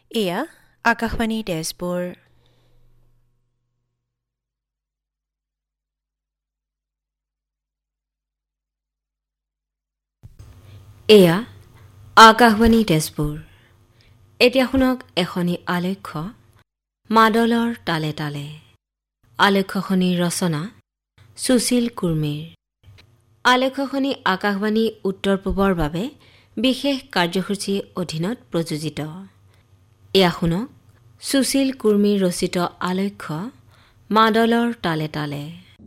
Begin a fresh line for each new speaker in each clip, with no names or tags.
এয়া আকাশবাণী তেজপুৰ।
এয়া আকাশবাণী তেজপুৰ। এতিয়া শুনক এখনি আলেখ্য মাদলৰ তালে তালে। আলেখ্যখনিৰ ৰচনা সুশীল কুৰ্মীৰ। আলেখ্যখনি আকাশবাণী উত্তৰ পূবৰ বাবে বিশেষ কাৰ্যসূচীৰ অধীনত প্ৰযোজিত। এয়া শুনক সুশীল কুৰ্মীৰ ৰচিত আলেখ্য মাদলৰ তালে তালে।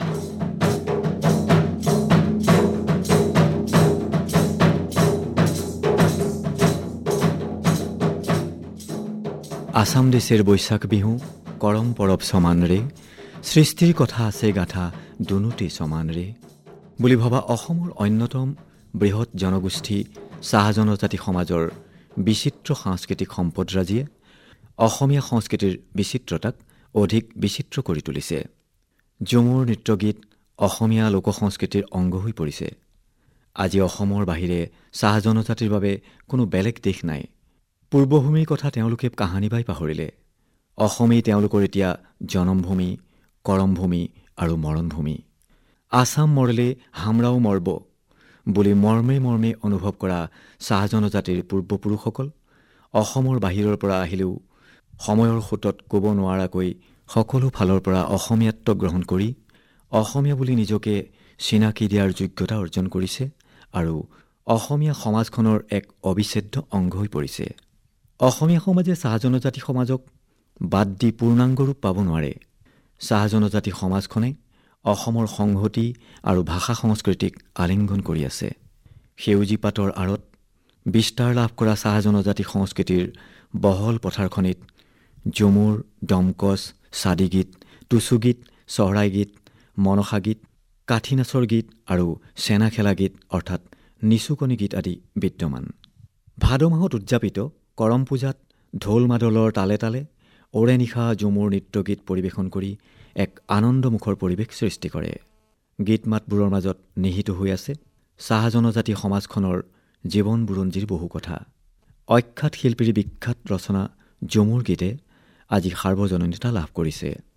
আসাম দেশের বৈশাখ বিহু করম পরব সমান রে, সৃষ্টির কথা আছে গাথা দুনুটি সমান রে বুলি ভবা অসমৰ অন্যতম বৃহৎ জনগোষ্ঠী চাহ জনজাতি সমাজৰ বিচিত্ৰ সাংস্কৃতিক সম্পদৰাজিয়ে অসমীয়া সংস্কৃতিৰ বিচিত্ৰতাক অধিক বিচিত্ৰ কৰি তুলিছে। ঝুমুৰ নৃত্যগীত অসমীয়া লোকসংস্কৃতিৰ অংগ হৈ পৰিছে। আজি অসমৰ বাহিৰে চাহ জনজাতিৰ বাবে কোনো বেলেগ দেশ নাই। পূৰ্বভূমিৰ কথা তেওঁলোকে কাহানি বাই পাহৰিলে। অসমেই তেওঁলোকৰ এতিয়া জনমভূমি, কৰমভূমি আৰু মৰণভূমি। আসাম মৰলে হামৰাও মৰব বুলি মৰ্মে মৰ্মে অনুভৱ কৰা চাহ জনজাতিৰ পূৰ্বপুৰুষসকল অসমৰ বাহিৰৰ পৰা আহিলেও সময়ৰ সোঁতত ক'ব নোৱাৰাকৈ সকলো ফালৰ পৰা অসমীয়াত্ব গ্ৰহণ কৰি অসমীয়া বুলি নিজকে চিনাকি দিয়াৰ যোগ্যতা অৰ্জন কৰিছে আৰু অসমীয়া সমাজখনৰ এক অবিচ্ছেদ্য অংগ হৈ পৰিছে। অসমীয়া সমাজে চাহ জনজাতি সমাজক বাদ দি পূৰ্ণাংগ ৰূপ পাব নোৱাৰে। চাহ জনজাতি সমাজখনে অসমৰ সংহতি আৰু ভাষা সংস্কৃতিক আলিংগন কৰি আছে। সেউজী পাতৰ আঁৰত বিস্তাৰ লাভ কৰা চাহ জনজাতি সংস্কৃতিৰ বহল পথাৰখনিত ঝুমুৰ, দমকচ, চাদিগীত, টুচুগীত, চহৰাই গীত, মনসা গীত, কাঠি নাচৰ গীত আৰু চেনা খেলা গীত অৰ্থাৎ নিচুকনি গীত আদি বিদ্যমান। ভাদ মাহত উদযাপিত কৰম পূজাত ঢোল মাদলৰ তালে তালে ওৰে নিশা ঝুমুৰ নৃত্যগীত পৰিৱেশন কৰি এক আনন্দমুখৰ পৰিৱেশ সৃষ্টি কৰে। গীত মাতবোৰৰ মাজত নিহিত হৈ আছে চাহ জনজাতি সমাজখনৰ জীৱন বুৰঞ্জীৰ বহু কথা। অখ্যাত শিল্পীৰ বিখ্যাত ৰচনা ঝুমুৰ গীতে আজি সাৰ্বজনীনতা লাভ কৰিছে।